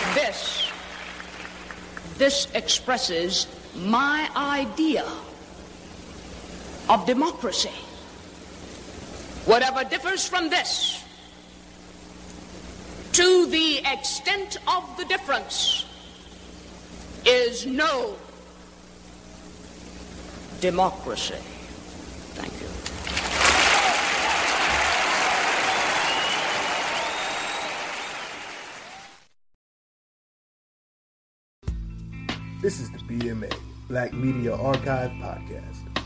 This expresses my idea of democracy. Whatever differs from this, to the extent of the difference, is no democracy. Thank you. This is the BMA, Black Media Archive Podcast.